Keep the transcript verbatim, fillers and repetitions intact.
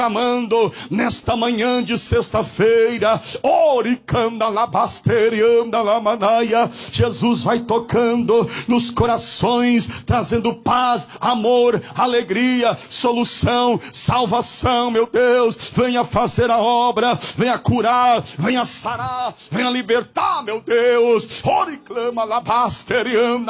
amando nesta manhã de sexta-feira, oricanda labasterianda lamanaia, Jesus vai tocando nos corações, trazendo paz, amor, alegria, solução, salvação. Meu Deus, venha fazer a obra, venha curar, venha sarar, venha libertar, meu Deus, oriclama labasterianda